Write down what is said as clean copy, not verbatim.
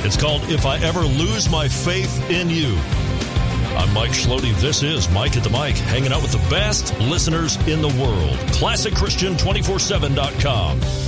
It's called If I Ever Lose My Faith in You. I'm Mike Schlody. This is Mike at the Mic, hanging out with the best listeners in the world. ClassicChristian247.com.